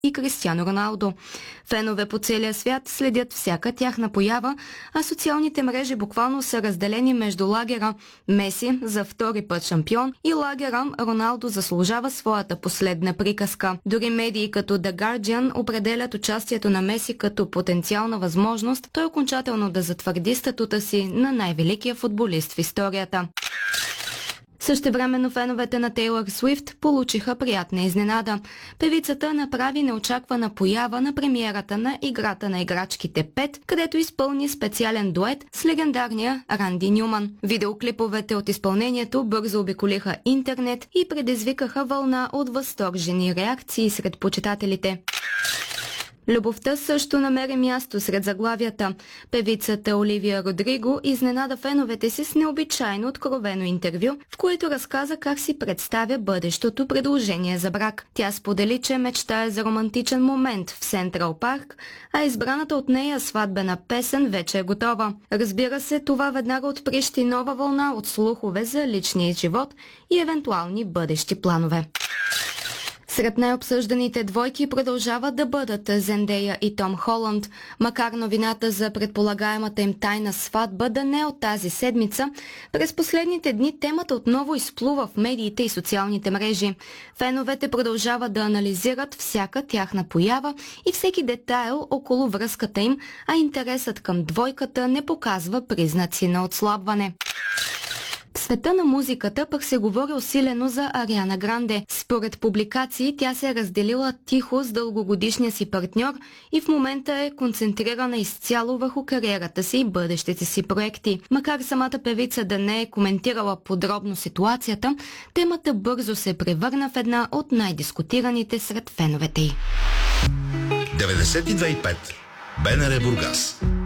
и Кристиано Роналдо. Фенове по целия свят следят всяка тяхна поява, а социалните мрежи буквално са разделени между лагера Меси за втори път шампион и лагера Роналдо заслужава своята последна приказка. Дори медии като The Guardian определят участието на Меси като потенциална възможност той окончателно да затвърди статута си на най-великия футболист в историята. Същевременно феновете на Тейлър Суифт получиха приятна изненада. Певицата направи неочаквана поява на премиерата на Играта на играчките 5, където изпълни специален дует с легендарния Ранди Нюман. Видеоклиповете от изпълнението бързо обиколиха интернет и предизвикаха вълна от възторжени реакции сред почитателите. Любовта също намери място сред заглавията. Певицата Оливия Родриго изненада феновете си с необичайно откровено интервю, в което разказа как си представя бъдещото предложение за брак. Тя сподели, че мечтае за романтичен момент в Сентрал Парк, а избраната от нея сватбена песен вече е готова. Разбира се, това веднага отприщи нова вълна от слухове за личния живот и евентуални бъдещи планове. Сред най-обсъжданите двойки продължават да бъдат Зендея и Том Холанд. Макар новината за предполагаемата им тайна сватба да не е от тази седмица, през последните дни темата отново изплува в медиите и социалните мрежи. Феновете продължават да анализират всяка тяхна поява и всеки детайл около връзката им, а интересът към двойката не показва признаци на отслабване. В света на музиката пък се говори усилено за Ариана Гранде. Според публикации тя се е разделила тихо с дългогодишния си партньор и в момента е концентрирана изцяло върху кариерата си и бъдещите си проекти. Макар самата певица да не е коментирала подробно ситуацията, темата бързо се превърна в една от най-дискутираните сред феновете й. 92.5 БНР Бургас.